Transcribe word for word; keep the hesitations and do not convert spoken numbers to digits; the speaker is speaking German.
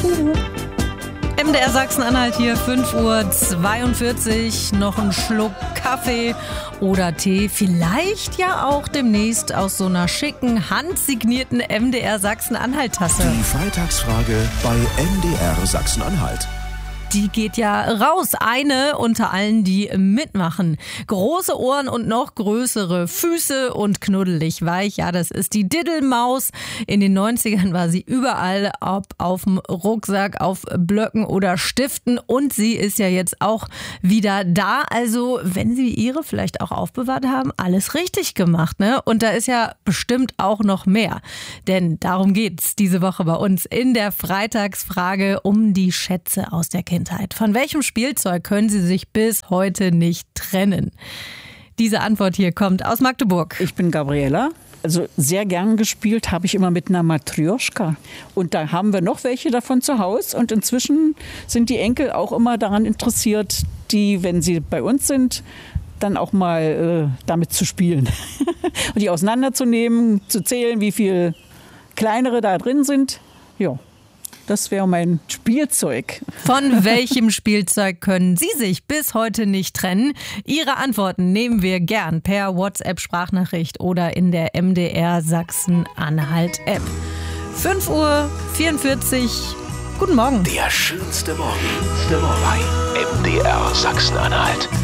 M D R Sachsen-Anhalt hier, fünf Uhr zweiundvierzig, noch ein Schluck Kaffee oder Tee, vielleicht ja auch demnächst aus so einer schicken, handsignierten M D R Sachsen-Anhalt-Tasse. Die Freitagsfrage bei M D R Sachsen-Anhalt. Die geht ja raus. Eine unter allen, die mitmachen. Große Ohren und noch größere Füße und knuddelig weich. Ja, das ist die Diddelmaus. In den neunzigern war sie überall, ob auf dem Rucksack, auf Blöcken oder Stiften. Und sie ist ja jetzt auch wieder da. Also, wenn Sie ihre vielleicht auch aufbewahrt haben, alles richtig gemacht, ne? Und da ist ja bestimmt auch noch mehr. Denn darum geht's diese Woche bei uns in der Freitagsfrage um die Schätze aus der Kindheit. Von welchem Spielzeug können Sie sich bis heute nicht trennen? Diese Antwort hier kommt aus Magdeburg. Ich bin Gabriela. Also sehr gern gespielt habe ich immer mit einer Matrjoschka. Und da haben wir noch welche davon zu Hause. Und inzwischen sind die Enkel auch immer daran interessiert, die, wenn sie bei uns sind, dann auch mal äh, damit zu spielen. Und die auseinanderzunehmen, zu zählen, wie viele kleinere da drin sind. Ja. Das wäre mein Spielzeug. Von welchem Spielzeug können Sie sich bis heute nicht trennen? Ihre Antworten nehmen wir gern per WhatsApp-Sprachnachricht oder in der M D R Sachsen-Anhalt-App. fünf Uhr vierundvierzig. Guten Morgen. Der schönste Morgen bei M D R Sachsen-Anhalt.